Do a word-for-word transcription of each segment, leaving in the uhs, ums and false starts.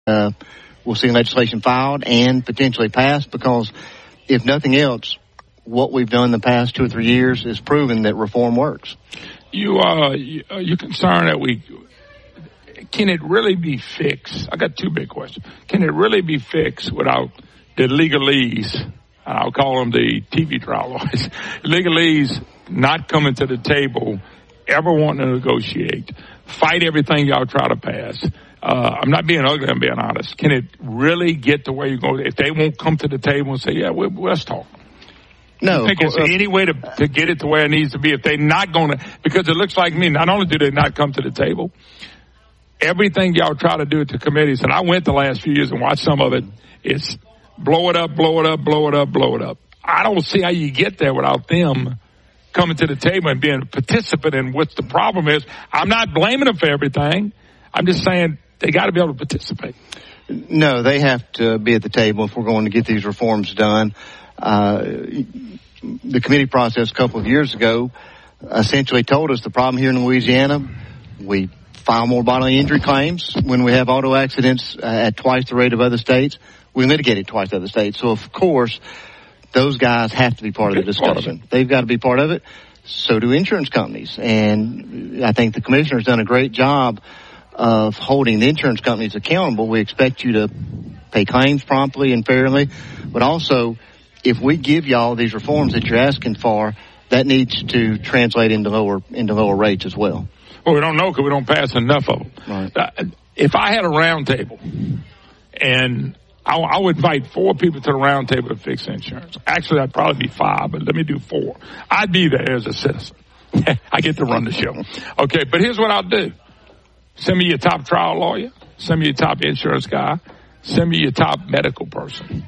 uh, we'll see legislation filed and potentially passed, because if nothing else, what we've done the past two or three years is proven that reform works. You uh, you, uh, you're concerned that we can it really be fixed? I got two big questions. Can it really be fixed without the legalese? I'll call them the T V trial lawyers. Legalese not coming to the table, ever wanting to negotiate, fight everything y'all try to pass. Uh, I'm not being ugly, I'm being honest. Can it really get to where you go? If they won't come to the table and say, yeah, we'll, let's talk. No. You think there's any way to, to get it to where it needs to be if they're not going to, because it looks like me, not only do they not come to the table, everything y'all try to do at the committees, and I went the last few years and watched some of it, is blow it up, blow it up, blow it up, blow it up. I don't see how you get there without them coming to the table and being a participant in what the problem is. I'm not blaming them for everything. I'm just saying they got to be able to participate. No, they have to be at the table if we're going to get these reforms done. Uh, the committee process a couple of years ago essentially told us the problem here in Louisiana, we file more bodily injury claims when we have auto accidents uh, at twice the rate of other states. We litigate it twice the other states. So, of course, those guys have to be part of the discussion. They've got to be part of it. So do insurance companies. And I think the commissioner's done a great job of holding the insurance companies accountable. We expect you to pay claims promptly and fairly. But also, if we give y'all these reforms that you're asking for, that needs to translate into lower into lower rates as well. Well, we don't know because we don't pass enough of them. Right. Uh, if I had a round table and I, I would invite four people to the round table to fix insurance. Actually, I'd probably be five, but let me do four. I'd be there as a citizen. I get to run the show. Okay, but here's what I'll do. Send me your top trial lawyer. Send me your top insurance guy. Send me your top medical person.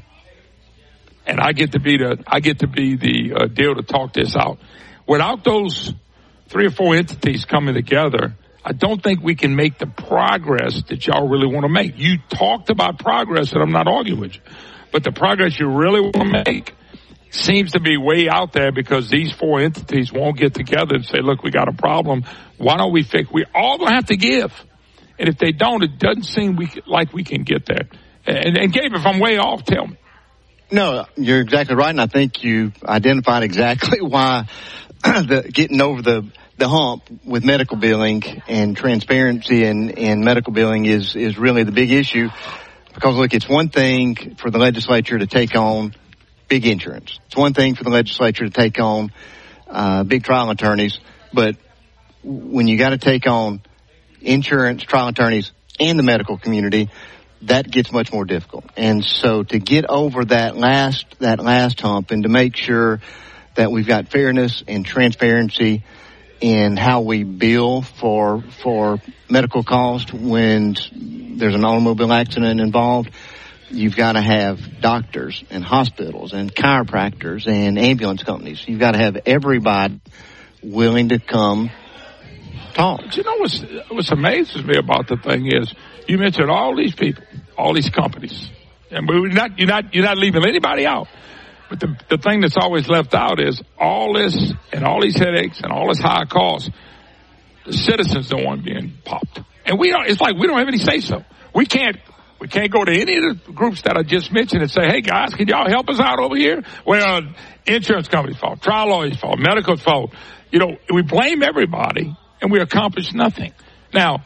And I get to be the, I get to be the uh, deal to talk this out. Without those three or four entities coming together, I don't think we can make the progress that y'all really want to make. You talked about progress, and I'm not arguing with you. But the progress you really want to make seems to be way out there because these four entities won't get together and say, look, we got a problem. Why don't we fix? We all going to have to give. And if they don't, it doesn't seem we like we can get there. And, and Gabe, if I'm way off, tell me. No, you're exactly right, and I think you identified exactly why the getting over the the hump with medical billing and transparency in, in medical billing is, is really the big issue. Because, look, it's one thing for the legislature to take on big insurance. It's one thing for the legislature to take on uh, big trial attorneys. But when you got to take on insurance, trial attorneys, and the medical community, that gets much more difficult. And so to get over that last that last hump and to make sure that we've got fairness and transparency in how we bill for for medical costs when there's an automobile accident involved, you've got to have doctors and hospitals and chiropractors and ambulance companies. You've got to have everybody willing to come talk. But you know what's, what amazes me about the thing is you mentioned all these people, all these companies, and we're not, you're not you're not leaving anybody out. But the, the thing that's always left out is all this and all these headaches and all this high cost, the citizens don't want being popped. And we don't, it's like we don't have any say so. We can't, we can't go to any of the groups that I just mentioned and say, hey guys, can y'all help us out over here? Well, insurance company's fault, trial lawyer's fault, medical's fault. You know, we blame everybody and we accomplish nothing. Now,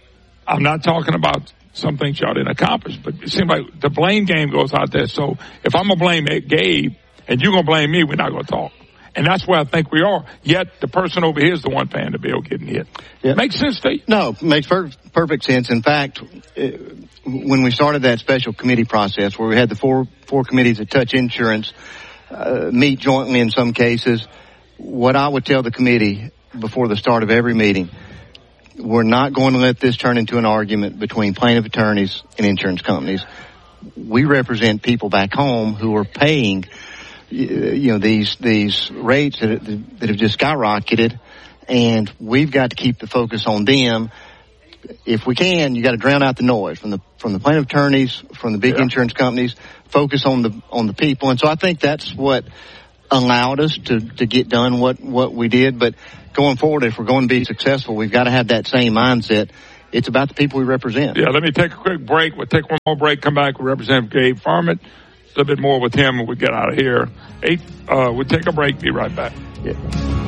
I'm not talking about some things y'all didn't accomplish, but it seems like the blame game goes out there. So if I'm going to blame Gabe and you're going to blame me, we're not going to talk. And that's where I think we are. Yet the person over here is the one paying the bill getting hit. Yeah. Makes sense to you? No, makes per- perfect sense. In fact, uh, when we started that special committee process where we had the four four committees that touch insurance uh, meet jointly in some cases, what I would tell the committee before the start of every meeting, we're not going to let this turn into an argument between plaintiff attorneys and insurance companies. We represent people back home who are paying, you know, these these rates that, that have just skyrocketed, and we've got to keep the focus on them. If we can, you got to drown out the noise from the from the plaintiff attorneys, from the big yeah. insurance companies. Focus on the on the people, and so I think that's what allowed us to to get done what what we did. But going forward, if we're going to be successful, we've got to have that same mindset. it's about the people we represent. Yeah, let me take a quick break. We'll take one more break, come back with Representative Gabe Farmant. A little bit more with him when we get out of here. Eight, uh, we'll take a break, be right back. Yeah.